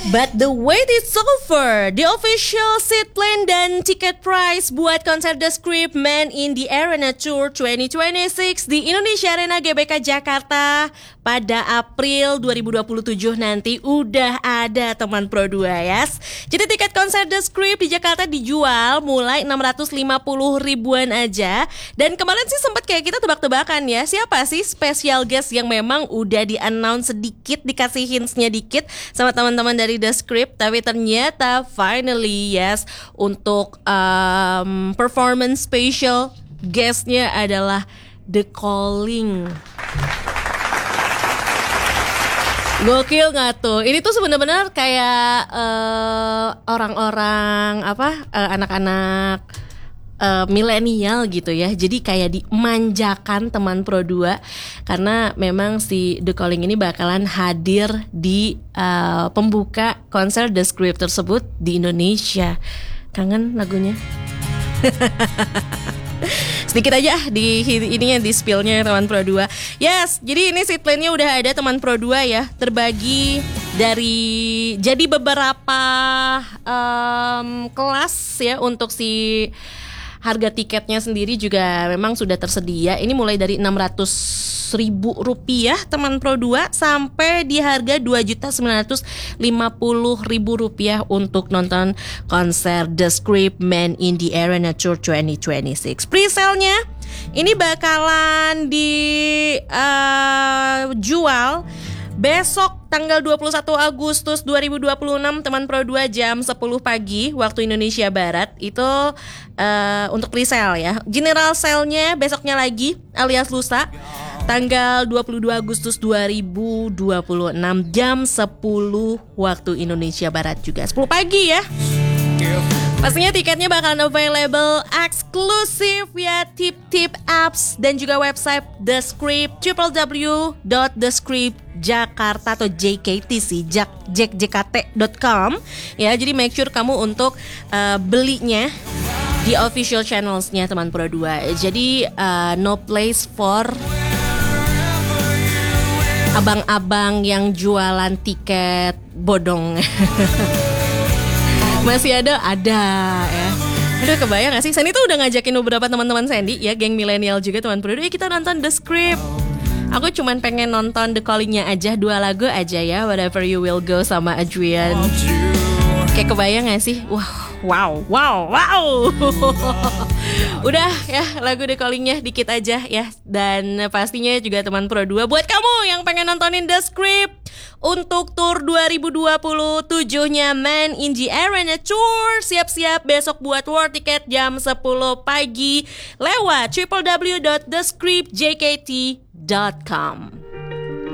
But the wait is over. The official seat plan dan tiket price buat konser The Script Man in the Arena Tour 2026 di Indonesia Arena GBK Jakarta pada April 2027 nanti udah ada teman Pro 2 yes. Jadi tiket konser The Script di Jakarta dijual mulai 650 ribuan aja. Dan kemarin sih sempat kayak kita tebak-tebakan ya, siapa sih special guest yang memang udah di-announce sedikit, dikasih hints-nya dikit sama teman-teman dari The Script. Tapi ternyata finally yes, untuk performance special guestnya adalah The Calling. Gokil gak tuh? Ini tuh sebenarnya kayak orang-orang anak-anak milenial gitu ya. Jadi kayak dimanjakan teman Pro 2 karena memang si The Calling ini bakalan hadir di pembuka konser The Script tersebut di Indonesia. Kangen lagunya? Sedikit aja di ininya, di spillnya teman Pro 2. Yes, jadi ini seat plan-nya udah ada teman Pro 2 ya. Terbagi dari jadi beberapa kelas ya. Untuk si harga tiketnya sendiri juga memang sudah tersedia. Ini mulai dari 600.000 rupiah teman Pro 2 sampai di harga 2.950.000 rupiah untuk nonton konser The Script Man in the Arena Tour 2026. Pre-sale-nya ini bakalan dijual besok tanggal 21 Agustus 2026 teman Pro 2 jam 10 pagi waktu Indonesia Barat. Itu untuk pre-sale ya. General sale-nya besoknya lagi alias lusa tanggal 22 Agustus 2026 jam 10 waktu Indonesia Barat juga 10 pagi ya. Pastinya tiketnya bakalan available eksklusif ya tip-tip apps dan juga website The Script www.thescriptjakarta atau jkt.com ya. Jadi make sure kamu untuk belinya di official channelsnya teman Pro 2. Jadi no place for abang-abang yang jualan tiket bodong. Masih ada ya. Aduh, kebayang gak sih? Sandy tuh udah ngajakin beberapa teman-teman Sandy ya, geng milenial juga teman Pro 2, kita nonton The Script. Aku cuman pengen nonton The Calling-nya aja, 2 lagu aja ya, Whatever You Will Go sama Adrian. Kayak kebayang gak sih? Wow. Udah ya, lagu The Calling-nya dikit aja ya. Dan pastinya juga teman Pro 2, buat kamu yang pengen nontonin The Script untuk tour 2027-nya Man in the Arena Tour, siap-siap besok buat war tiket jam 10 pagi lewat www.thescriptjkt.com.